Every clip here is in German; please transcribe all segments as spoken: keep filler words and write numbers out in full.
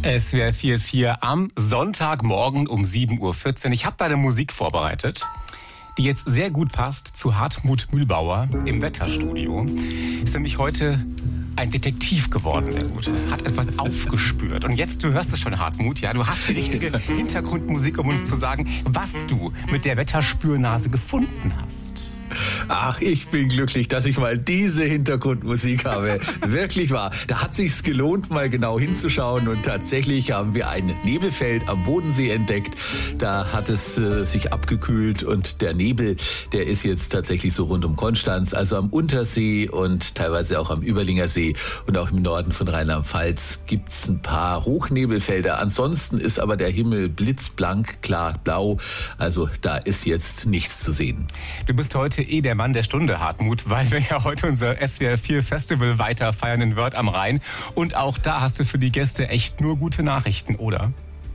S W R vier Komma vier am Sonntagmorgen um sieben Uhr vierzehn. Ich habe da eine Musik vorbereitet, die jetzt sehr gut passt zu Hartmut Mühlbauer im Wetterstudio. Ist nämlich heute ein Detektiv geworden, der Gute. Hat etwas aufgespürt. Und jetzt, du hörst es schon, Hartmut, ja, du hast die richtige Hintergrundmusik, um uns zu sagen, was du mit der Wetterspürnase gefunden hast. Ach, ich bin glücklich, dass ich mal diese Hintergrundmusik habe. Wirklich wahr. Da hat sich's gelohnt, mal genau hinzuschauen. Und tatsächlich haben wir ein Nebelfeld am Bodensee entdeckt. Da hat es äh, sich abgekühlt und der Nebel, der ist jetzt tatsächlich so rund um Konstanz, also am Untersee und teilweise auch am Überlinger See. Und auch im Norden von Rheinland-Pfalz gibt's ein paar Hochnebelfelder. Ansonsten ist aber der Himmel blitzblank, klar blau. Also da ist jetzt nichts zu sehen. Du bist heute eh der Mann der Stunde, Hartmut, weil wir ja heute unser S W R vier Festival weiter feiern in Wörth am Rhein. Und auch da hast du für die Gäste echt nur gute Nachrichten, oder?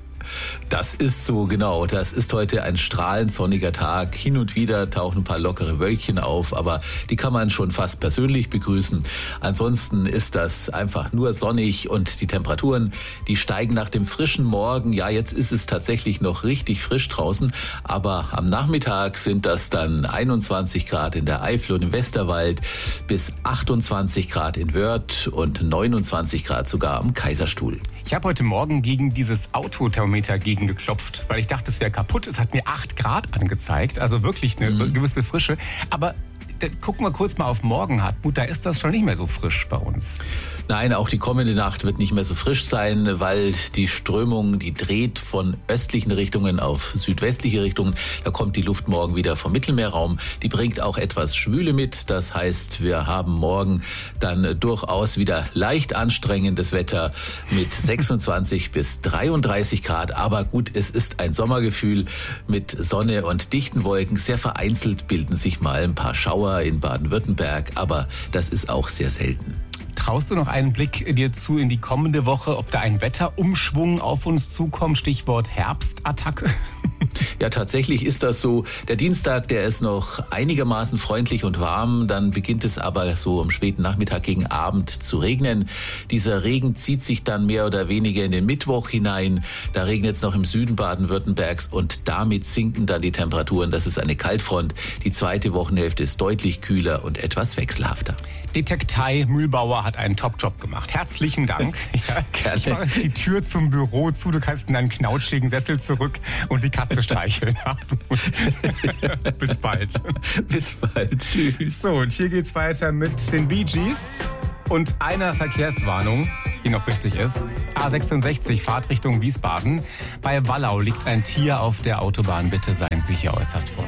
Das ist so, genau. Das ist heute ein strahlend sonniger Tag. Hin und wieder tauchen ein paar lockere Wölkchen auf, aber die kann man schon fast persönlich begrüßen. Ansonsten ist das einfach nur sonnig und die Temperaturen, die steigen nach dem frischen Morgen. Ja, jetzt ist es tatsächlich noch richtig frisch draußen, aber am Nachmittag sind das dann einundzwanzig Grad in der Eifel und im Westerwald bis achtundzwanzig Grad in Wörth und neunundzwanzig Grad sogar am Kaiserstuhl. Ich habe heute Morgen gegen dieses Autothermometer gegengeklopft, weil ich dachte, es wäre kaputt. Es hat mir acht Grad angezeigt, also wirklich eine mhm. gewisse Frische. Aber gucken wir kurz mal auf morgen, Hartmut, da ist das schon nicht mehr so frisch bei uns. Nein, auch die kommende Nacht wird nicht mehr so frisch sein, weil die Strömung, die dreht von östlichen Richtungen auf südwestliche Richtungen. Da kommt die Luft morgen wieder vom Mittelmeerraum. Die bringt auch etwas Schwüle mit. Das heißt, wir haben morgen dann durchaus wieder leicht anstrengendes Wetter mit sechsundzwanzig bis dreiunddreißig Grad. Aber gut, es ist ein Sommergefühl mit Sonne und dichten Wolken. Sehr vereinzelt bilden sich mal ein paar Schauer in Baden-Württemberg, aber das ist auch sehr selten. Traust du noch einen Blick dir zu in die kommende Woche, ob da ein Wetterumschwung auf uns zukommt? Stichwort Herbstattacke. Ja, tatsächlich ist das so. Der Dienstag, der ist noch einigermaßen freundlich und warm. Dann beginnt es aber so am späten Nachmittag gegen Abend zu regnen. Dieser Regen zieht sich dann mehr oder weniger in den Mittwoch hinein. Da regnet es noch im Süden Baden-Württembergs und damit sinken dann die Temperaturen. Das ist eine Kaltfront. Die zweite Wochenhälfte ist deutlich kühler und etwas wechselhafter. Detektei Mühlbauer hat einen Top-Job gemacht. Herzlichen Dank. Ja, gerne. Ich mache jetzt die Tür zum Büro zu. Du kannst in deinen knautschigen Sessel zurück und die Katze streicheln. Bis bald. Bis bald. Tschüss. So, und hier geht's weiter mit den Bee Gees und einer Verkehrswarnung, die noch wichtig ist. A sechsundsechzig, Fahrtrichtung Wiesbaden. Bei Wallau liegt ein Tier auf der Autobahn. Bitte seien Sie hier äußerst vorsichtig.